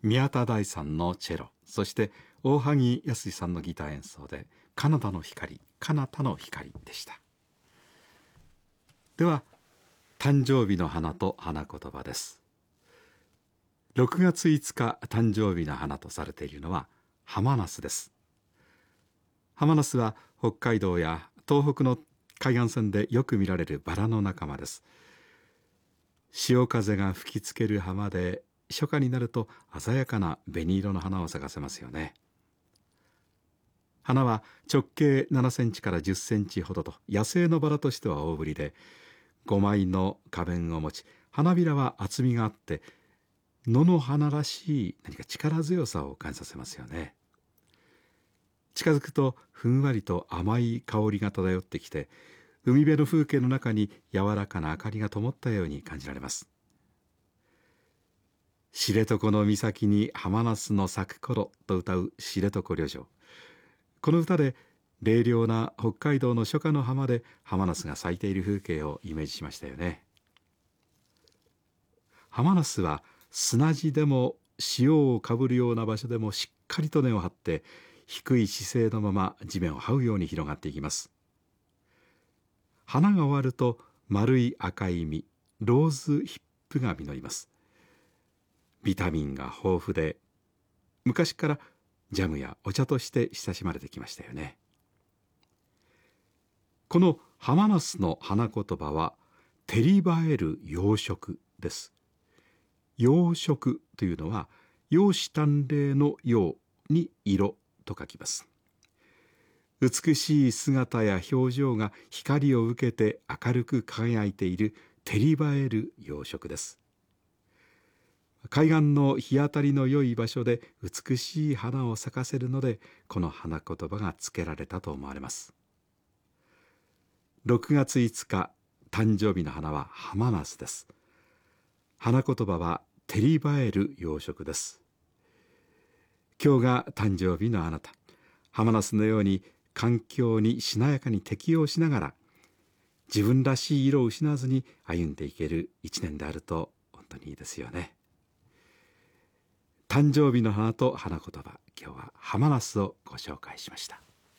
宮田大さんのチェロ、そして大萩康さんのギター演奏でカナダの光、彼方の光でした。では誕生日の花と花言葉です。6月5日誕生日の花とされているのはハマナスです。ハマナスは北海道や東北の海岸線でよく見られるバラの仲間です。潮風が吹きつける浜で初夏になると鮮やかな紅色の花を咲かせますよね。花は直径7センチから10センチほどと野生のバラとしては大ぶりで、5枚の花弁を持ち、花びらは厚みがあって野の花らしい何か力強さを感じさせますよね。近づくとふんわりと甘い香りが漂ってきて、海辺の風景の中に柔らかな明かりが灯ったように感じられます。知床の岬にハマナスの咲く頃と歌う知床旅情。この歌で冷涼な北海道の初夏の浜でハマナスが咲いている風景をイメージしましたよね。ハマナスは砂地でも潮をかぶるような場所でもしっかりと根を張って低い姿勢のまま地面を這うように広がっていきます。花が終わると丸い赤い実、ローズヒップが実ります。ビタミンが豊富で昔からジャムやお茶として親しまれてきましたよね。このハマナスの花言葉は照り映える陽色です。陽色というのは容姿端麗の陽に色と書きます。美しい姿や表情が光を受けて明るく輝いている照り映える陽色です。海岸の日当たりの良い場所で美しい花を咲かせるので、この花言葉が付けられたと思われます。6月5日誕生日の花はハマナスです。花言葉は照り映える陽色です。今日が誕生日のあなた、ハマナスのように環境にしなやかに適応しながら自分らしい色を失わずに歩んでいける一年であると本当にいいですよね。誕生日の花と花言葉、今日はハマナスをご紹介しました。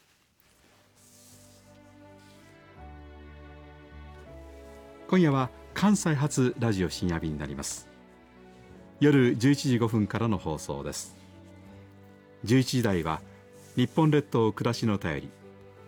今夜は関西発ラジオ深夜便になります。夜11時5分からの放送です。11時台は日本列島暮らしの便り、